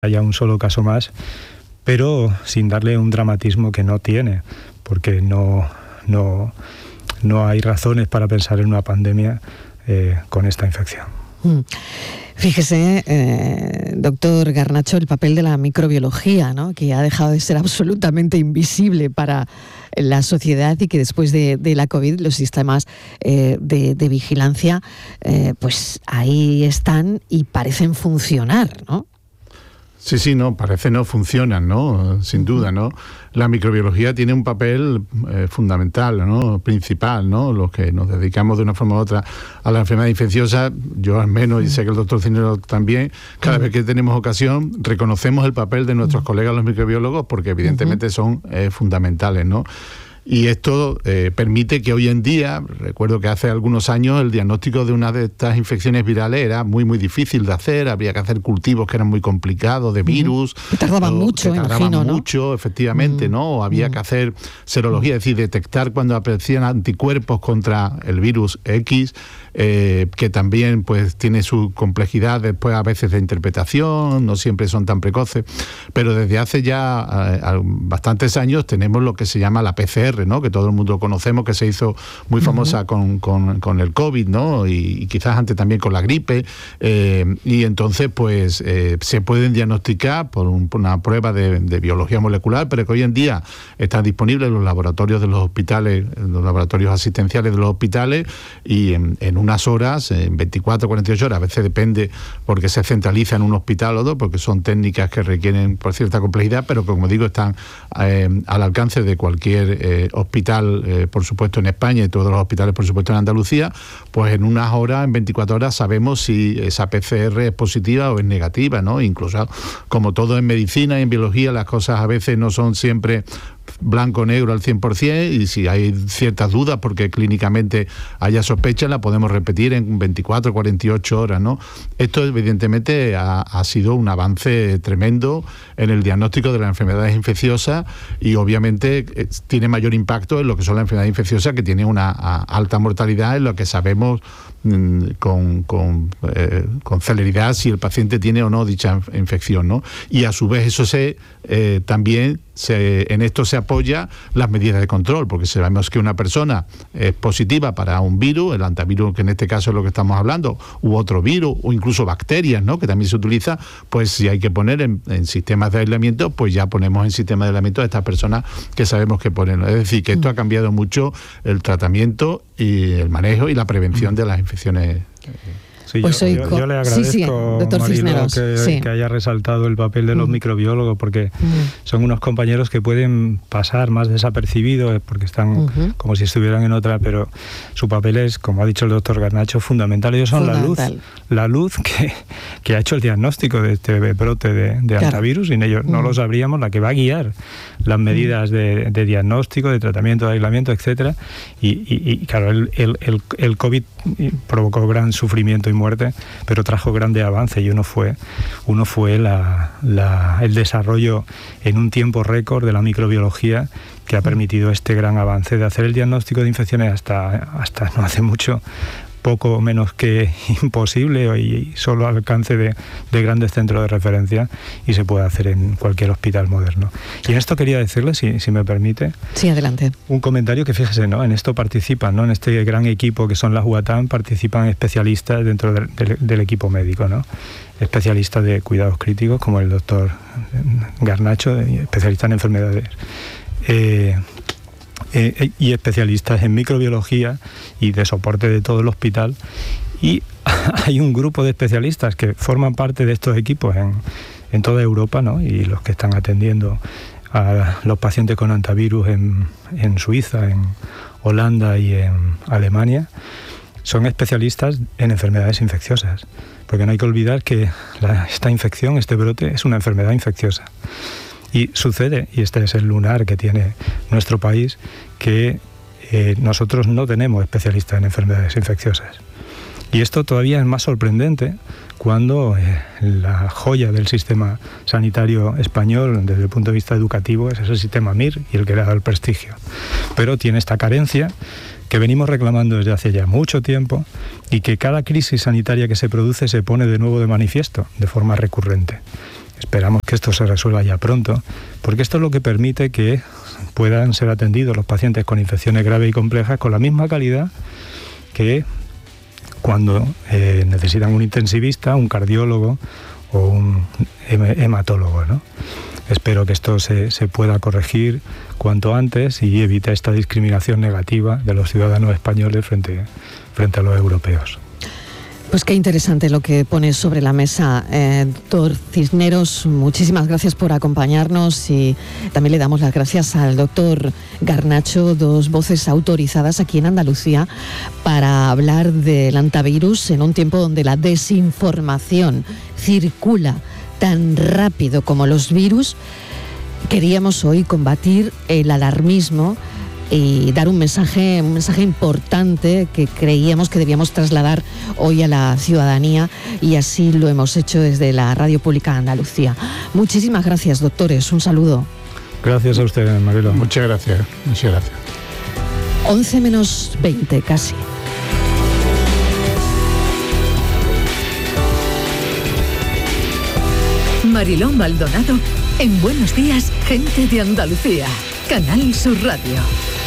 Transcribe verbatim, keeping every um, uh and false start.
haya un solo caso más, pero sin darle un dramatismo que no tiene, porque no, no, no hay razones para pensar en una pandemia eh, con esta infección. Mm. Fíjese, eh, doctor Garnacho, el papel de la microbiología, ¿no?, que ha dejado de ser absolutamente invisible para la sociedad y que después de, de la COVID los sistemas eh, de, de vigilancia eh, pues ahí están y parecen funcionar, ¿no? Sí, sí, no, parece no funcionan, ¿no? Sin duda, ¿no? La microbiología tiene un papel eh, fundamental, ¿no? Principal, ¿no? Los que nos dedicamos de una forma u otra a la enfermedad infecciosa, yo al menos, y sé que el doctor Cisneros también, cada vez que tenemos ocasión, reconocemos el papel de nuestros colegas los microbiólogos porque evidentemente son eh, fundamentales, ¿no? Y esto eh, permite que hoy en día, recuerdo que hace algunos años el diagnóstico de una de estas infecciones virales era muy muy difícil de hacer, había que hacer cultivos que eran muy complicados de virus. Que tardaban o, mucho, que tardaban imagino, ¿no? mucho, efectivamente, mm. ¿no? O había mm. que hacer serología, es decir, detectar cuando aparecían anticuerpos contra el virus X, eh, que también pues tiene su complejidad después a veces de interpretación, no siempre son tan precoces, pero desde hace ya eh, bastantes años tenemos lo que se llama la P C R, ¿no?, que todo el mundo conocemos, que se hizo muy famosa uh-huh. con, con, con el COVID, ¿no?, y, y quizás antes también con la gripe, eh, y entonces pues eh, se pueden diagnosticar por, un, por una prueba de, de biología molecular, pero que hoy en día está disponible en los laboratorios de los hospitales, en los laboratorios asistenciales de los hospitales, y en, en unas horas, en veinticuatro, cuarenta y ocho horas, a veces depende porque se centraliza en un hospital o dos, porque son técnicas que requieren por cierta complejidad, pero que, como digo, están eh, al alcance de cualquier eh, hospital, eh, por supuesto en España, y todos los hospitales, por supuesto en Andalucía, pues en unas horas, en veinticuatro horas, sabemos si esa P C R es positiva o es negativa, ¿no? Incluso, como todo en medicina y en biología, las cosas a veces no son siempre blanco-negro al cien por ciento, y si hay ciertas dudas porque clínicamente haya sospecha, la podemos repetir en veinticuatro, cuarenta y ocho horas, ¿no? Esto evidentemente ha, ha sido un avance tremendo en el diagnóstico de las enfermedades infecciosas, y obviamente eh, tiene mayor impacto en lo que son las enfermedades infecciosas, que tienen una a, alta mortalidad, en lo que sabemos mmm, con, con, eh, con celeridad si el paciente tiene o no dicha infección, ¿no? Y a su vez eso se eh, también Se, en esto se apoya las medidas de control, porque sabemos que una persona es positiva para un virus, el antivirus, que en este caso es lo que estamos hablando, u otro virus, o incluso bacterias, ¿no?, que también se utiliza, pues si hay que poner en, en sistemas de aislamiento, pues ya ponemos en sistemas de aislamiento a estas personas que sabemos que ponen. Es decir, que esto ha cambiado mucho el tratamiento y el manejo y la prevención de las infecciones. Sí, pues yo, yo, yo le agradezco, sí, sí, doctor Cisneros, que, sí. que haya resaltado el papel de los mm. microbiólogos, porque mm. son unos compañeros que pueden pasar más desapercibidos porque están uh-huh. como si estuvieran en otra, pero su papel es, como ha dicho el doctor Garnacho, fundamental. Ellos son fundamental. la luz, la luz que, que ha hecho el diagnóstico de este brote de, de claro. antivirus, sin ellos mm. no lo sabríamos, la que va a guiar las medidas mm. de, de diagnóstico, de tratamiento, de aislamiento, etcétera. Y, y, y claro, el, el, el, el COVID provocó gran sufrimiento y muerte, pero trajo grande avance, y uno fue uno fue la, la, el desarrollo en un tiempo récord de la microbiología, que ha permitido este gran avance de hacer el diagnóstico de infecciones hasta, hasta no hace mucho, poco menos que imposible, y solo al alcance de, de grandes centros de referencia, y se puede hacer en cualquier hospital moderno. Y en esto quería decirle, si, si me permite, sí, adelante, un comentario que, fíjese, ¿no?, en esto participan, ¿no?, en este gran equipo que son las U A T A M, participan especialistas dentro del, del, del equipo médico, ¿no?, especialistas de cuidados críticos como el doctor Garnacho, especialista en enfermedades eh, Eh, y especialistas en microbiología y de soporte de todo el hospital, y hay un grupo de especialistas que forman parte de estos equipos en, en toda Europa, ¿no?, y los que están atendiendo a los pacientes con antivirus en, en Suiza, en Holanda y en Alemania, son especialistas en enfermedades infecciosas, porque no hay que olvidar que la, esta infección, este brote, es una enfermedad infecciosa. Y sucede, y este es el lunar que tiene nuestro país, que eh, nosotros no tenemos especialistas en enfermedades infecciosas. Y esto todavía es más sorprendente cuando eh, la joya del sistema sanitario español, desde el punto de vista educativo, es el sistema M I R y el que le ha dado el prestigio. Pero tiene esta carencia que venimos reclamando desde hace ya mucho tiempo, y que cada crisis sanitaria que se produce se pone de nuevo de manifiesto, de forma recurrente. Esperamos que esto se resuelva ya pronto, porque esto es lo que permite que puedan ser atendidos los pacientes con infecciones graves y complejas con la misma calidad que cuando eh, necesitan un intensivista, un cardiólogo o un hematólogo, ¿no? Espero que esto se, se pueda corregir cuanto antes y evite esta discriminación negativa de los ciudadanos españoles frente, frente a los europeos. Pues qué interesante lo que pones sobre la mesa, eh, doctor Cisneros. Muchísimas gracias por acompañarnos y también le damos las gracias al doctor Garnacho, dos voces autorizadas aquí en Andalucía para hablar del antivirus en un tiempo donde la desinformación circula tan rápido como los virus. Queríamos hoy combatir el alarmismo y dar un mensaje, un mensaje importante que creíamos que debíamos trasladar hoy a la ciudadanía, y así lo hemos hecho desde la Radio Pública de Andalucía. Muchísimas gracias, doctores. Un saludo. Gracias a ustedes, Marilo. Muchas gracias. Muchas gracias. once menos veinte casi. Mariló Maldonado en Buenos Días, Gente de Andalucía. Canal Sur Radio.